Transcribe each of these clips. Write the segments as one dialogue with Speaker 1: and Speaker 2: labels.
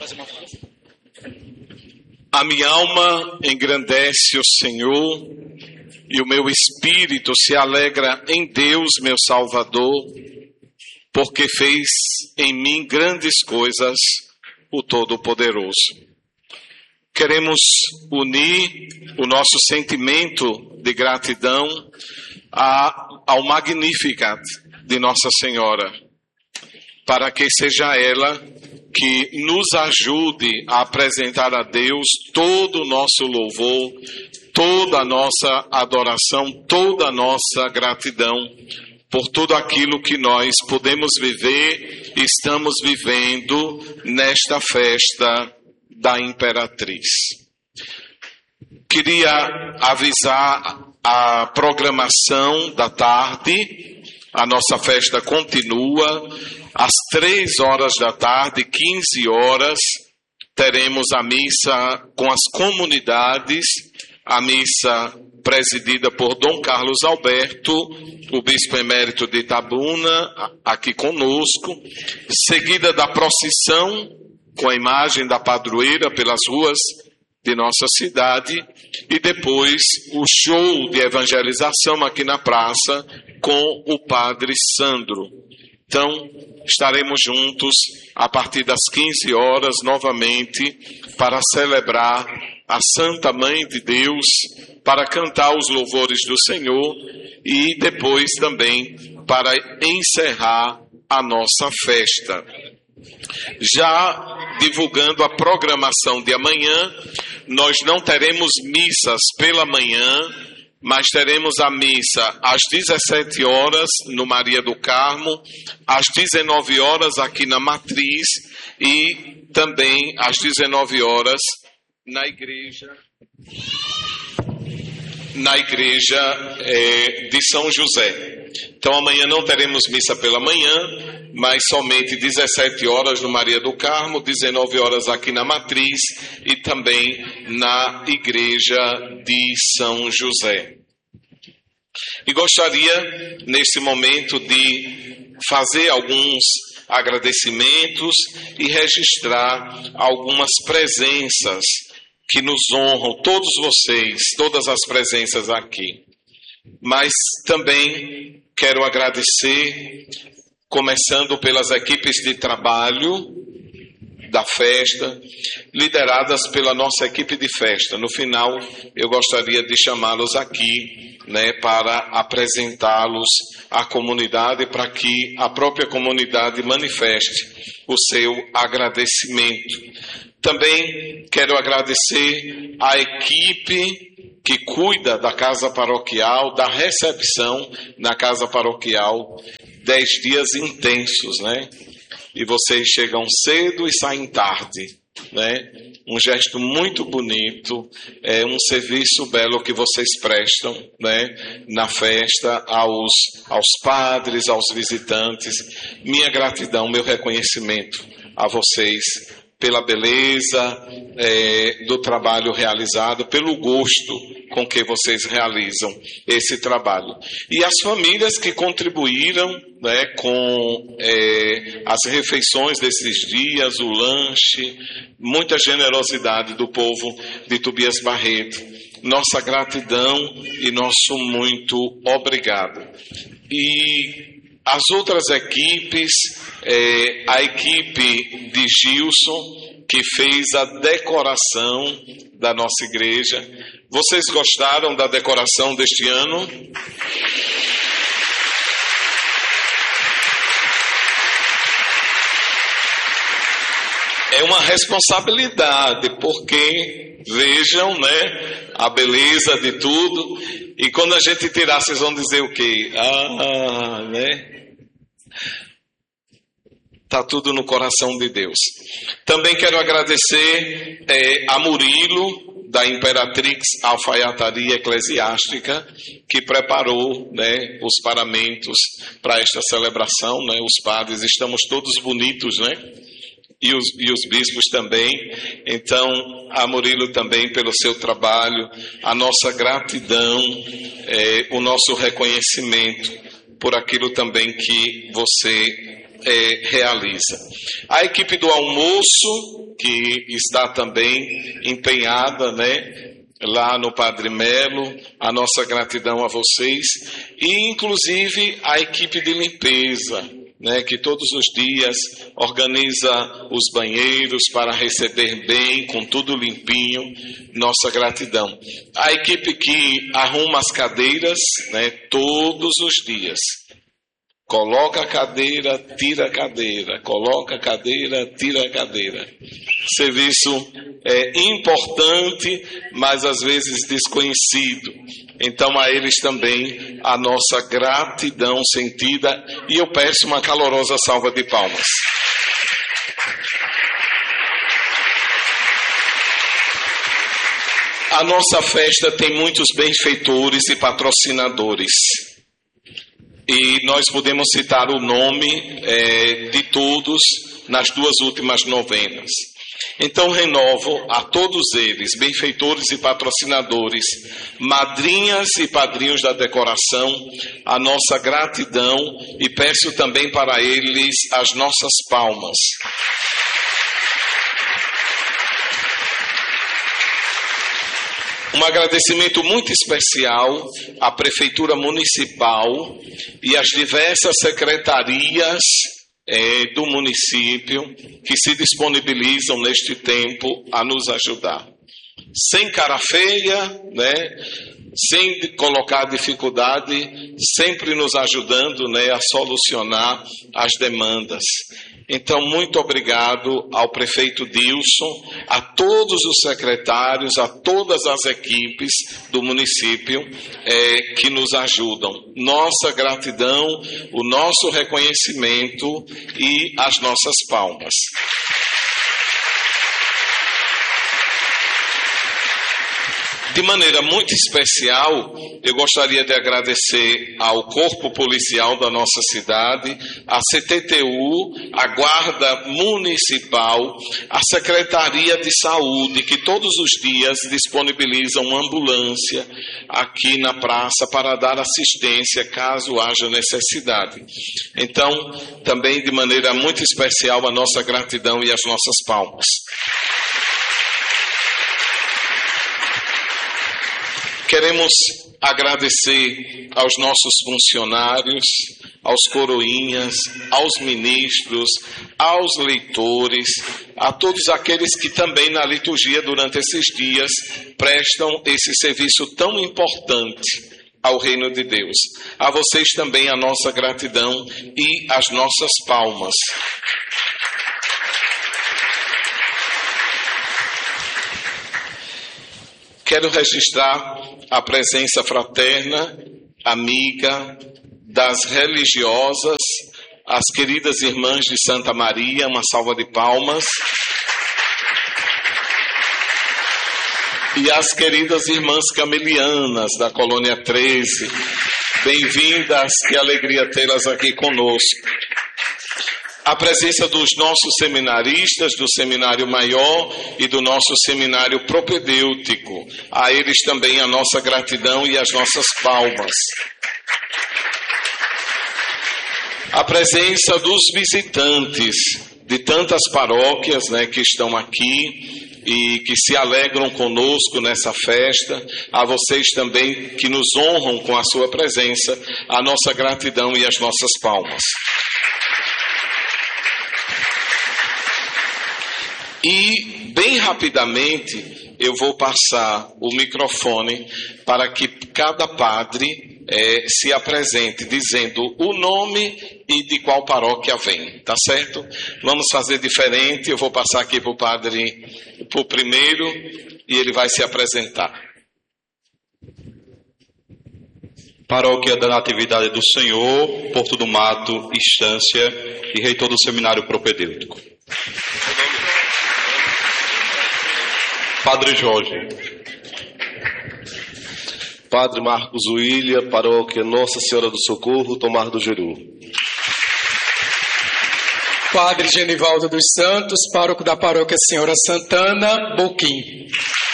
Speaker 1: A minha alma engrandece o Senhor e o meu espírito se alegra em Deus, meu Salvador, porque fez em mim grandes coisas o Todo-Poderoso. Queremos unir o nosso sentimento de gratidão ao Magnificat de Nossa Senhora, para que seja ela que nos ajude a apresentar a Deus todo o nosso louvor, toda a nossa adoração, toda a nossa gratidão por tudo aquilo que nós podemos viver, estamos vivendo nesta festa da Imperatriz. Queria avisar a programação da tarde. A nossa festa continua. Às 3 horas da tarde, 15 horas, teremos a missa com as comunidades, a missa presidida por Dom Carlos Alberto, o bispo emérito de Itabuna, aqui conosco, seguida da procissão com a imagem da padroeira pelas ruas de nossa cidade, e depois o show de evangelização aqui na praça com o padre Sandro. Então, estaremos juntos a partir das 15 horas novamente para celebrar a Santa Mãe de Deus, para cantar os louvores do Senhor e depois também para encerrar a nossa festa. Já divulgando a programação de amanhã, nós não teremos missas pela manhã, mas teremos a missa às 17 horas no Maria do Carmo, às 19 horas aqui na Matriz e também às 19 horas na igreja de São José. Então amanhã não teremos missa pela manhã, mas somente 17 horas no Maria do Carmo, 19 horas aqui na Matriz e também na igreja de São José. E gostaria, nesse momento, de fazer alguns agradecimentos e registrar algumas presenças que nos honram, todos vocês, todas as presenças aqui. Mas também quero agradecer, começando pelas equipes de trabalho da festa, lideradas pela nossa equipe de festa. No final, eu gostaria de chamá-los aqui, para apresentá-los à comunidade, para que a própria comunidade manifeste o seu agradecimento. Também quero agradecer à equipe que cuida da casa paroquial, da recepção na casa paroquial, 10 dias intensos, E vocês chegam cedo e saem tarde, Um gesto muito bonito, um serviço belo que vocês prestam, na festa aos padres, aos visitantes. Minha gratidão, meu reconhecimento a vocês pela beleza do trabalho realizado, pelo gosto com que vocês realizam esse trabalho. E as famílias que contribuíram com as refeições desses dias, o lanche, muita generosidade do povo de Tobias Barreto. Nossa gratidão e nosso muito obrigado. E as outras equipes, a equipe de Gilson, que fez a decoração da nossa igreja. Vocês gostaram da decoração deste ano? É uma responsabilidade, porque vejam, a beleza de tudo. E quando a gente tirar, vocês vão dizer o quê? Está tudo no coração de Deus. Também quero agradecer a Murilo, da Imperatrix Alfaiataria Eclesiástica, que preparou os paramentos para esta celebração. Os padres, estamos todos bonitos, E os bispos também. Então, a Murilo também pelo seu trabalho, a nossa gratidão, o nosso reconhecimento por aquilo também que você realiza. A equipe do almoço, que está também empenhada, lá no Padre Melo, a nossa gratidão a vocês, e inclusive a equipe de limpeza, que todos os dias organiza os banheiros para receber bem, com tudo limpinho, nossa gratidão. A equipe que arruma as cadeiras, todos os dias. Coloca a cadeira, tira a cadeira, coloca a cadeira, tira a cadeira. Serviço importante, mas às vezes desconhecido. Então a eles também a nossa gratidão sentida, e eu peço uma calorosa salva de palmas. A nossa festa tem muitos benfeitores e patrocinadores. E nós podemos citar o nome de todos nas 2 últimas novenas. Então renovo a todos eles, benfeitores e patrocinadores, madrinhas e padrinhos da decoração, a nossa gratidão, e peço também para eles as nossas palmas. Um agradecimento muito especial à Prefeitura Municipal e às diversas secretarias do município que se disponibilizam neste tempo a nos ajudar. Sem cara feia, sem colocar dificuldade, sempre nos ajudando a solucionar as demandas. Então, muito obrigado ao prefeito Dilson, a todos os secretários, a todas as equipes do município que nos ajudam. Nossa gratidão, o nosso reconhecimento e as nossas palmas. De maneira muito especial, eu gostaria de agradecer ao Corpo Policial da nossa cidade, à CTTU, à Guarda Municipal, à Secretaria de Saúde, que todos os dias disponibilizam uma ambulância aqui na praça para dar assistência caso haja necessidade. Então, também de maneira muito especial, a nossa gratidão e as nossas palmas. Queremos agradecer aos nossos funcionários, aos coroinhas, aos ministros, aos leitores, a todos aqueles que também na liturgia durante esses dias prestam esse serviço tão importante ao reino de Deus. A vocês também a nossa gratidão e as nossas palmas. Quero registrar a presença fraterna, amiga das religiosas, as queridas irmãs de Santa Maria, uma salva de palmas. E as queridas irmãs camelianas da Colônia 13, bem-vindas, que alegria tê-las aqui conosco. A presença dos nossos seminaristas, do Seminário Maior e do nosso Seminário Propedêutico. A eles também a nossa gratidão e as nossas palmas. A presença dos visitantes de tantas paróquias, que estão aqui e que se alegram conosco nessa festa. A vocês também que nos honram com a sua presença, a nossa gratidão e as nossas palmas. E, bem rapidamente, eu vou passar o microfone para que cada padre se apresente, dizendo o nome e de qual paróquia vem, tá certo? Vamos fazer diferente, eu vou passar aqui para o padre, para o primeiro, e ele vai se apresentar.
Speaker 2: Paróquia da Natividade do Senhor, Porto do Mato, Estância e reitor do Seminário Propedêutico. Padre Jorge.
Speaker 3: Padre Marcos William, Paróquia Nossa Senhora do Socorro, Tomar do Jeru.
Speaker 4: Padre Genivaldo dos Santos, pároco da Paróquia Senhora Santana, Boquim.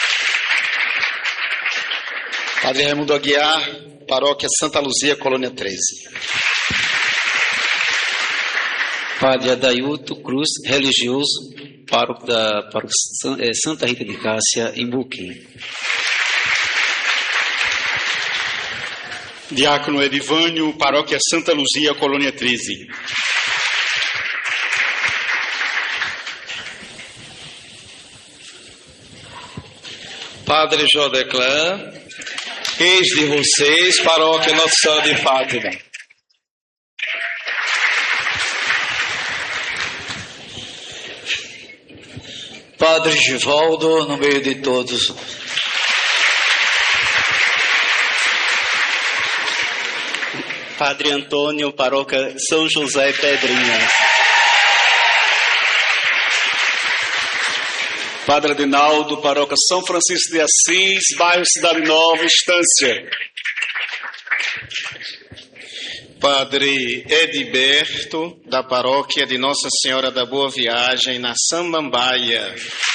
Speaker 5: Padre Raimundo Aguiar, Paróquia Santa Luzia, Colônia 13. Padre Adailto Cruz, religioso, pároco da paróquia Santa Rita de Cássia, em Buquim.
Speaker 6: Diácono Edivânio, paróquia Santa Luzia, Colônia 13.
Speaker 7: Padre Jodeclan, ex de vocês, paróquia Nossa Senhora de Fátima.
Speaker 5: Padre Givaldo, no meio de todos.
Speaker 8: Padre Antônio, paróquia São José Pedrinhas.
Speaker 6: Padre Adinaldo, paróquia São Francisco de Assis, bairro Cidade Nova, Estância.
Speaker 9: Padre Ediberto, da paróquia de Nossa Senhora da Boa Viagem, na Samambaia.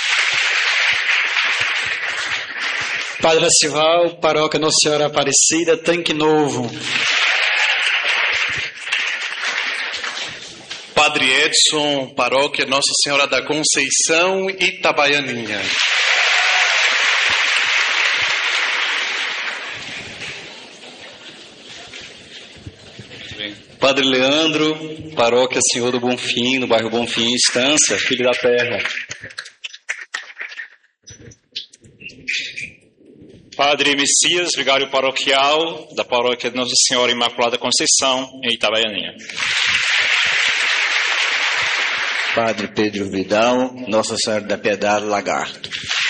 Speaker 5: Padre Acival, paróquia Nossa Senhora Aparecida, Tanque Novo.
Speaker 10: Padre Edson, paróquia Nossa Senhora da Conceição, Itabaianinha.
Speaker 2: Padre Leandro, paróquia Senhor do Bonfim, no bairro Bonfim, Estância, Filho da Terra.
Speaker 6: Padre Messias, vigário paroquial da paróquia de Nossa Senhora Imaculada Conceição, em Itabaianinha.
Speaker 11: Padre Pedro Vidal, Nossa Senhora da Piedade, Lagarto.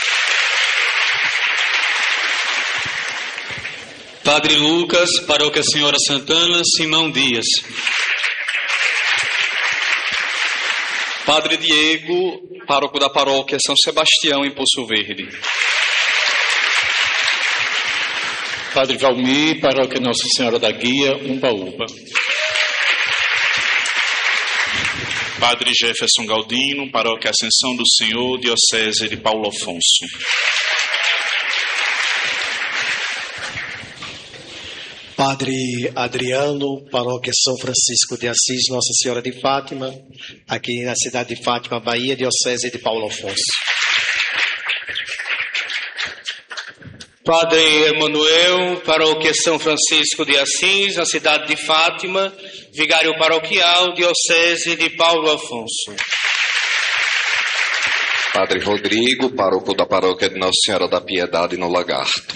Speaker 12: Padre Lucas, paróquia Senhora Santana, Simão Dias.
Speaker 2: Padre Diego, pároco da paróquia São Sebastião, em Poço Verde.
Speaker 13: Padre Valmir, paróquia Nossa Senhora da Guia, Umbaúba.
Speaker 14: Padre Jefferson Galdino, paróquia Ascensão do Senhor, diocese de Paulo Afonso.
Speaker 15: Padre Adriano, paróquia São Francisco de Assis, Nossa Senhora de Fátima, aqui na cidade de Fátima, Bahia, diocese de Paulo Afonso.
Speaker 16: Padre Emanuel, paróquia São Francisco de Assis, na cidade de Fátima, vigário paroquial, diocese de Paulo Afonso.
Speaker 17: Padre Rodrigo, pároco da paróquia de Nossa Senhora da Piedade, no Lagarto.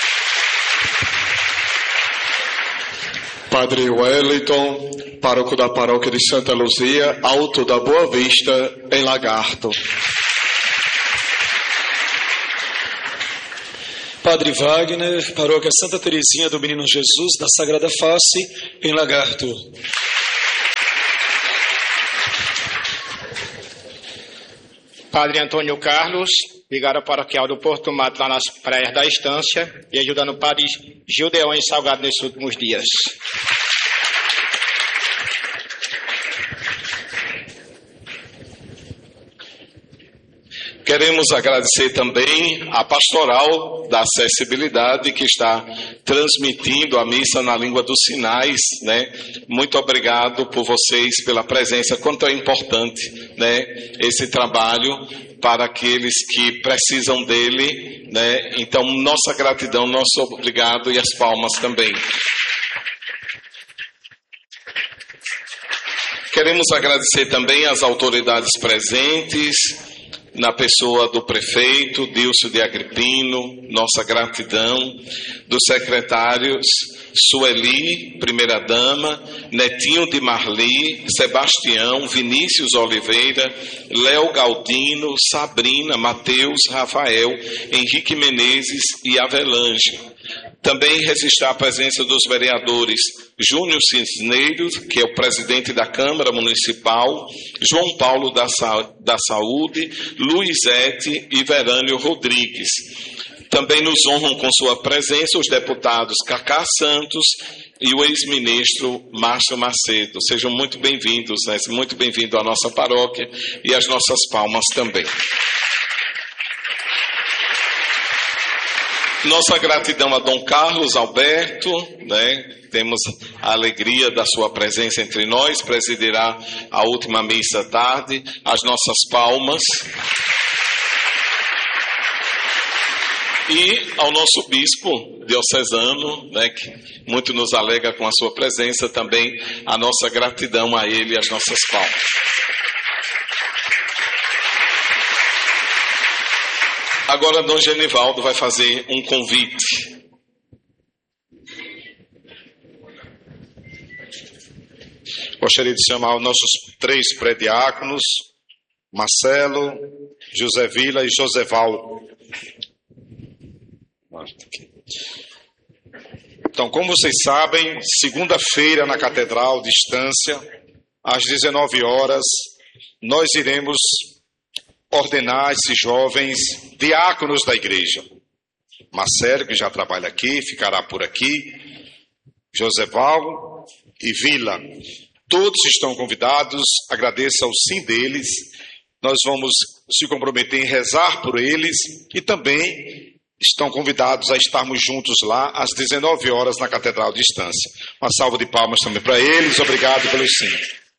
Speaker 18: Padre Wellington, pároco da paróquia de Santa Luzia, Alto da Boa Vista, em Lagarto.
Speaker 19: Padre Wagner, paróquia Santa Teresinha do Menino Jesus, da Sagrada Face, em Lagarto.
Speaker 9: Padre Antônio Carlos, vigário paroquial do Porto Mato, lá nas praias da Estância, e ajudando o Padre Gildeão em Salgado nesses últimos dias.
Speaker 1: Queremos agradecer também a Pastoral da Acessibilidade, que está transmitindo a missa na língua dos sinais, né? Muito obrigado por vocês, pela presença, quanto é importante, né, esse trabalho para aqueles que precisam dele, né? Então, nossa gratidão, nosso obrigado e as palmas também. Queremos agradecer também às autoridades presentes, na pessoa do prefeito Dilcio de Agripino, nossa gratidão, dos secretários Sueli, primeira-dama, Netinho de Marli, Sebastião, Vinícius Oliveira, Léo Galdino, Sabrina, Mateus, Rafael, Henrique Menezes e Avelange. Também registrar a presença dos vereadores Júnior Cisneiro, que é o presidente da Câmara Municipal, João Paulo da Saúde, Luizete e Verânio Rodrigues. Também nos honram com sua presença os deputados Cacá Santos e o ex-ministro Márcio Macedo. Sejam muito bem-vindos, né? Muito bem-vindo à nossa paróquia e às nossas palmas também. Nossa gratidão a Dom Carlos Alberto, né? Temos a alegria da sua presença entre nós, presidirá a última missa à tarde, as nossas palmas. E ao nosso bispo diocesano, né, que muito nos alegra com a sua presença, também a nossa gratidão a ele e as nossas palmas. Agora Dom Genivaldo vai fazer um convite.
Speaker 20: Gostaria de chamar os nossos 3 pré-diáconos, Marcelo, José Vila e Joseval. Então, como vocês sabem, segunda-feira na Catedral de Estância, às 19 horas, nós iremos ordenar esses jovens diáconos da igreja. Marcelo, que já trabalha aqui, ficará por aqui, Joseval e Vila. Todos estão convidados, agradeço ao sim deles. Nós vamos se comprometer em rezar por eles e também estão convidados a estarmos juntos lá às 19 horas na Catedral de Estância. Uma salva de palmas também para eles. Obrigado pelo sim.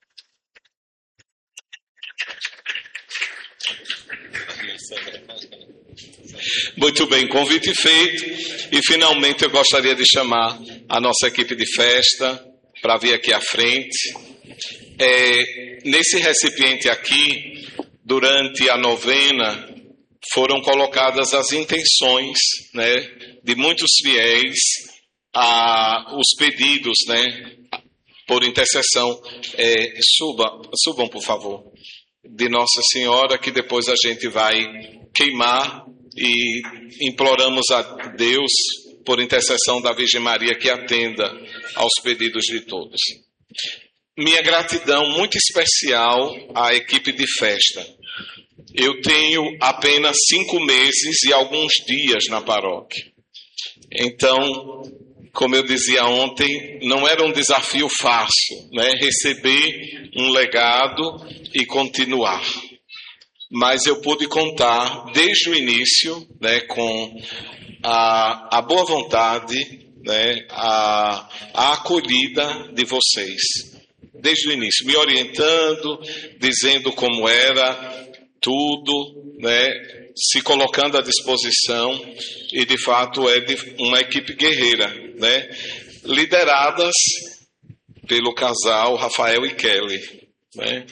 Speaker 1: Muito bem, convite feito. E finalmente eu gostaria de chamar a nossa equipe de festa para vir aqui à frente. Nesse recipiente aqui, durante a novena, foram colocadas as intenções, né, de muitos fiéis, os pedidos, né, por intercessão. Subam, por favor, de Nossa Senhora, que depois a gente vai queimar e imploramos a Deus, por intercessão da Virgem Maria, que atenda aos pedidos de todos. Minha gratidão muito especial à equipe de festa. Eu tenho apenas 5 meses e alguns dias na paróquia. Então, como eu dizia ontem, não era um desafio fácil, né? Receber um legado e continuar. Mas eu pude contar desde o início, né, com a boa vontade, né, a acolhida de vocês. Desde o início, me orientando, dizendo como era tudo, né, se colocando à disposição, e de fato é uma equipe guerreira, né, lideradas pelo casal Rafael e Kelly, né.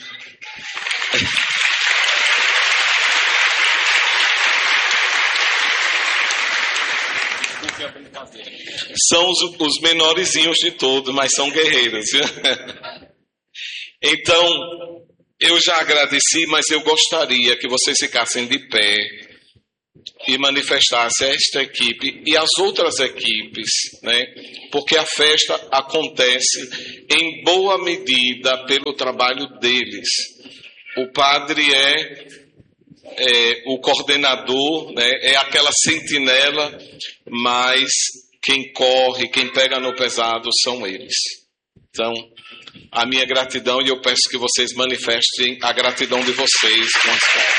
Speaker 1: São os menorzinhos de todos, mas são guerreiros. Então, eu já agradeci, mas eu gostaria que vocês ficassem de pé e manifestassem a esta equipe e as outras equipes, né? Porque a festa acontece em boa medida pelo trabalho deles. O padre é o coordenador, né? É aquela sentinela, mas quem corre, quem pega no pesado são eles. Então, a minha gratidão, e eu peço que vocês manifestem a gratidão de vocês com as palmas.